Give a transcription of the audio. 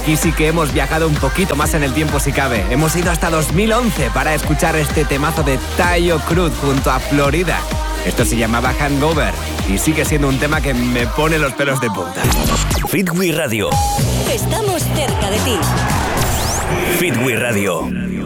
aquí sí que hemos viajado un poquito más en el tiempo si cabe. Hemos ido hasta 2011 para escuchar este temazo de Taio Cruz junto a Florida. Esto se llamaba Hangover y sigue siendo un tema que me pone los pelos de punta. Fitwi Radio. Estamos cerca de ti. Fitwi Radio.